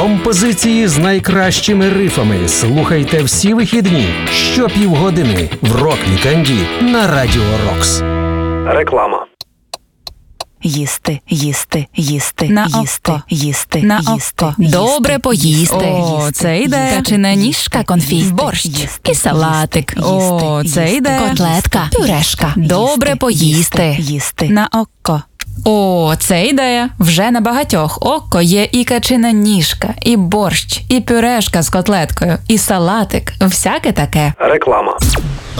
Композиції з найкращими рифами слухайте всі вихідні щопівгодини в рок-вікенді на Радіо Рокс. Реклама. Їсти, їсти, їсти, На їсти, око. їсти, На їсти, око. їсти, Добре поїсти. О, це йде. Качана ніжка, конфі, борщ і салатик. О, це йде. Котлетка, пюрешка. Добре поїсти. Їсти. На око. О, це ідея. Вже на багатьох око є і качина ніжка, і борщ, і пюрешка з котлеткою, і салатик. Всяке таке. Реклама.